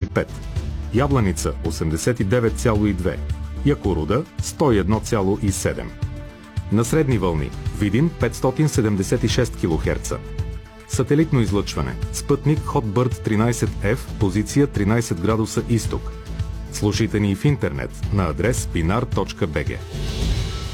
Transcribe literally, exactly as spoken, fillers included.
пет, Ябланица осемдесет и девет цяло и две, Якоруда сто и едно цяло и седем. На средни вълни Видин петстотин седемдесет и шест килохерца. Сателитно излъчване. Спътник Hotbird тринайсет еф, позиция тринайсет градуса изток. Слушайте ни и в интернет на адрес pinar точка би джи.